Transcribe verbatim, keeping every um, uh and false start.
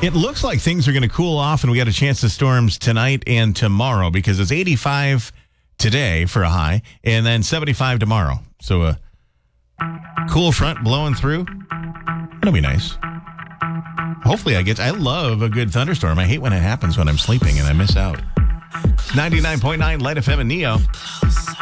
It looks like things are going to cool off, and we got a chance of storms tonight and tomorrow because it's eighty-five today for a high, and then seventy-five tomorrow. So a cool front blowing through. That'll be nice. Hopefully I get... I love a good thunderstorm. I hate when it happens when I'm sleeping and I miss out. ninety-nine point nine Light F M and Neo.